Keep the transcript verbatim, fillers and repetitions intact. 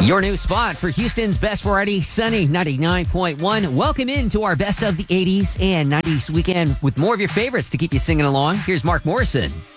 Your new spot for Houston's best variety, Sunny ninety-nine point one. Welcome into our best of the eighties and nineties weekend with more of your favorites to keep you singing along. Here's Mark Morrison.